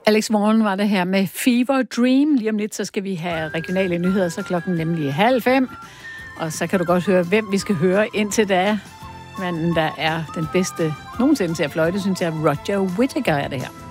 Alex Warren var det her med Fever Dream. Lige om lidt, så skal vi have regionale nyheder, så klokken nemlig 4:30. Og så kan du godt høre, hvem vi skal høre indtil da. Manden, der er den bedste nogensinde til at fløjte, synes jeg, Roger Whittaker er det her.